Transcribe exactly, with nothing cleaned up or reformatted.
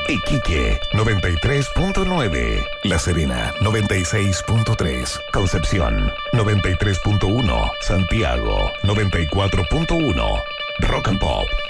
Iquique, noventa y tres punto nueve. La Serena, noventa y seis punto tres. Concepción, noventa y tres punto uno. Santiago, noventa y cuatro punto uno. Rock and Pop.